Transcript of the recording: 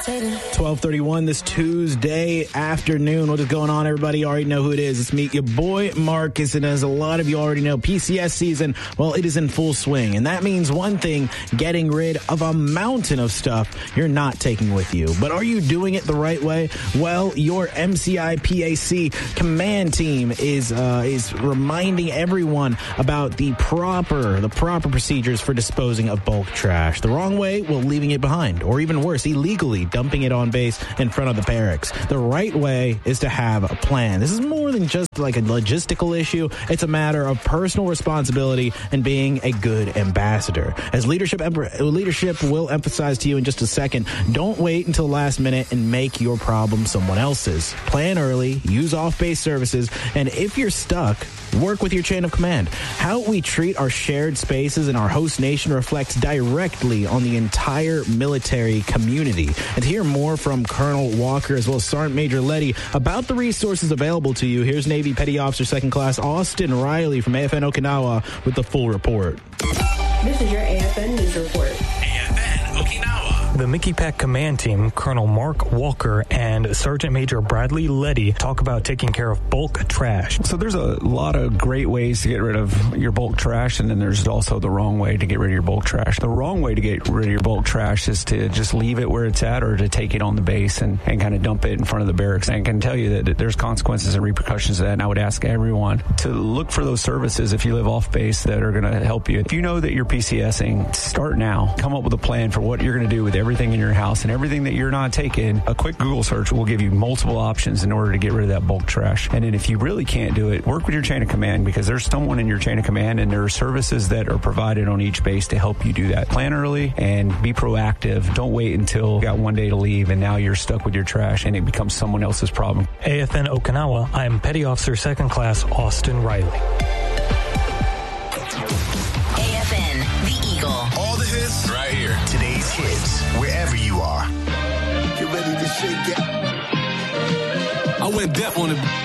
12:31 this Tuesday afternoon. What is going on, everybody? You already know who it is. It's me, your boy Marcus, and as a lot of you already know, PCS season, well, it is in full swing, and that means one thing: getting rid of a mountain of stuff you're not taking with you. But are you doing it the right way? Well, your MCI PAC command team is reminding everyone about the proper procedures for disposing of bulk trash. The wrong way, well, leaving it behind, or even worse, illegally dumping it on base in front of the barracks. The right way is to have a plan. This is more than just like a logistical issue. It's a matter of personal responsibility and being a good ambassador. As leadership will emphasize to you in just a second, don't wait until last minute and make your problem someone else's. Plan early, use off-base services, and if you're stuck, work with your chain of command. How we treat our shared spaces and our host nation reflects directly on the entire military community. And to hear more from Colonel Walker as well as Sergeant Major Letty about the resources available to you, here's Navy Petty Officer Second Class Austin Riley from AFN Okinawa with the full report. This is your AFN News Report. AFN Okinawa. The Mickey Pack Command Team, Colonel Mark Walker and Sergeant Major Bradley Letty talk about taking care of bulk trash. So there's a lot of great ways to get rid of your bulk trash, and then there's also the wrong way to get rid of your bulk trash. The wrong way to get rid of your bulk trash is to just leave it where it's at or to take it on the base and kind of dump it in front of the barracks. And I can tell you that there's consequences and repercussions to that, and I would ask everyone to look for those services if you live off base that are going to help you. If you know that you're PCSing, start now. Come up with a plan for what you're going to do with everything in your house and everything that you're not taking. A quick Google search will give you multiple options in order to get rid of that bulk trash. And then if you really can't do it, work with your chain of command, because there's someone in your chain of command and there are services that are provided on each base to help you do that. Plan early and be proactive. Don't wait until you got one day to leave and now you're stuck with your trash and it becomes someone else's problem. AFN Okinawa, I am Petty Officer Second Class Austin Riley. AFN, the Eagle. All the hits right here. Today's hits, wherever you are. Get ready to shake it. I went deaf on it.